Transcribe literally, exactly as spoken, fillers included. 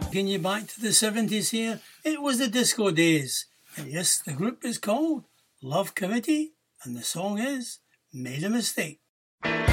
Taking you back to the seventies here, it was the disco days. And yes, the group is called Love Committee, and the song is Made a Mistake.